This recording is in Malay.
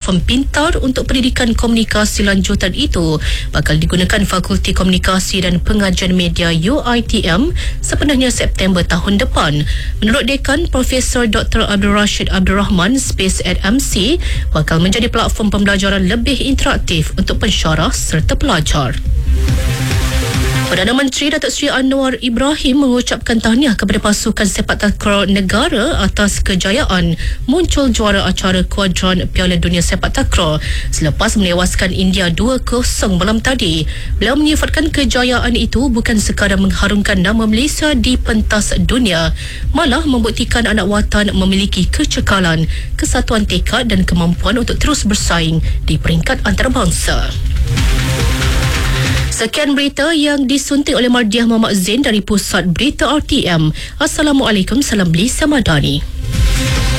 platform pintar untuk pendidikan komunikasi lanjutan itu bakal digunakan Fakulti Komunikasi dan Pengajian Media UiTM sepenuhnya September tahun depan. Menurut Dekan Profesor Dr. Abdul Rashid Abdul Rahman, Space at MC bakal menjadi platform pembelajaran lebih interaktif untuk pensyarah serta pelajar. Perdana Menteri Datuk Seri Anwar Ibrahim mengucapkan tahniah kepada pasukan sepak takraw negara atas kejayaan muncul juara acara kuadran Piala Dunia Sepak Takraw selepas menewaskan India 2-0 malam tadi. Beliau menyifatkan kejayaan itu bukan sekadar mengharumkan nama Malaysia di pentas dunia, malah membuktikan anak watan memiliki kecekalan, kesatuan tekad dan kemampuan untuk terus bersaing di peringkat antarabangsa. Sekian berita yang disuntik oleh Mardiah Muhammad Zain dari Pusat Berita RTM. Assalamualaikum, salam Lisa Madani.